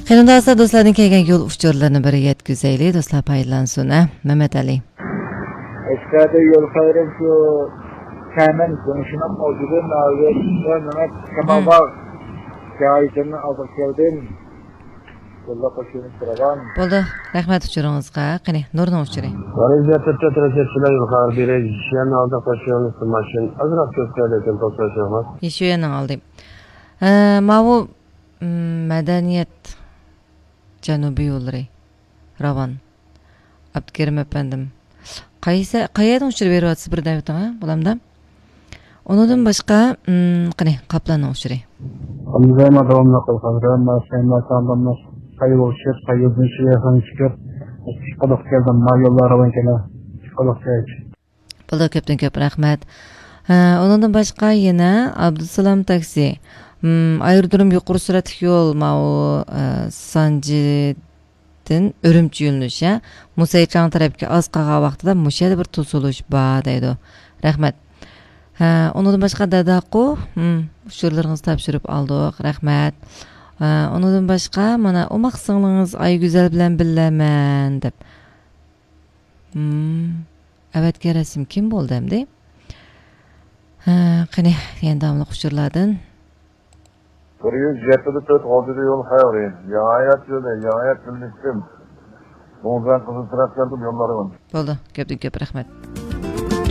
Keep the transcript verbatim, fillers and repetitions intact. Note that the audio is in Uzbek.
Qanday do'stlarning kelgan yo'l uchurlarini biri yetkazaylik, do'stlar paylansin, ha? Mehmet Ali. Eskada yo'l xayrim shu kamen konuşup mavjudun nazir Mehmet Kemal Bağ şahitini aldık geldim. Yo'lda qo'shilib turagan. Bo'ldi, rahmat uchuringizga. Qani, nurni uchiring. Vaziyatda tashkilotchilar yuqori berish, yana oldi qo'shilib mashin azroq ko'pchilikdan to'plashamiz. Yeshuyaning oldim. Mavu madaniyat Janubiy yo'llari. Ravon. Abdukerim efendim. Qaysi qayerdan uchirib beryapsiz birdan o'tama, bo'lamda? Ondan boshqa, qani, Qaplanni uchiring. Hamzama davomli qilgan, mashina tamamlash. Sayıl oluşur, sayılın şeye hangi çıkıyor. Çıkalık geldim, mayollar araban kenar. Çıkalık çayıç. Bo'ldi, ko'pdan ko'p rahmat. Ondan boshqa yana Abdusalam taksi. Aerodrom yuqori suratli yo'l, mau Sanjidan Urumchi yo'linishi. Musaychan tarafga oz qolgan vaqtida mushada bir to'silish bor deydi. Rahmat. Ondan boshqa dadaqo, ushurlaringizni topshirib oldik. Rahmat. Ondan boshqa mana umaq singlingiz ay güzel bilan bilaman deb. Hmm. Avatga rasm kim bo'ldi endi? Ha, qani, endi davomli ushurlardan. bir yuz yetti to'rt hozir yo'l xayri. Yahayat yo'li, yahayat bildim. Bundan qiziq taraflardan yo'llarim. Bo'ldi, ko'pdan ko'p rahmat.